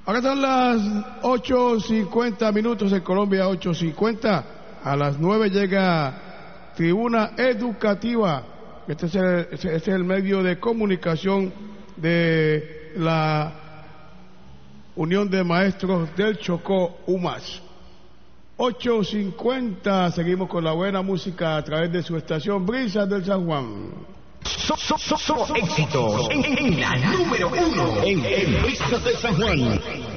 Acá están las 8:50 minutos en Colombia, 8:50. A las 9 llega Tribuna Educativa. Este es el medio de comunicación de la Unión de Maestros del Chocó, UMAS. 8:50. Seguimos con la buena música a través de su estación Brisas del San Juan. Éxitos en la número 1 en Brisas del San Juan.